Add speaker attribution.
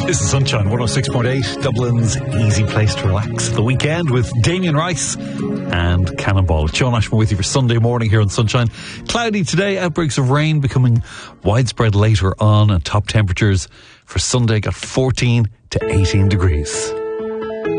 Speaker 1: This is Sunshine 106.8, Dublin's easy place to relax for the weekend with Damien Rice and Cannonball. Sean Ashmore with you for Sunday morning here on Sunshine. Cloudy today, outbreaks of rain becoming widespread later on, and top temperatures for Sunday got 14 to 18 degrees.